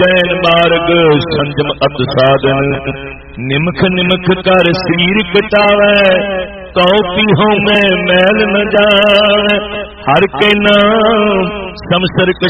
चैन मार्ग संजम अत साधन, निमख निमख कर शरीर कटावै, कौ पीहो मैं मैल न जावै। हर के नाम समसरक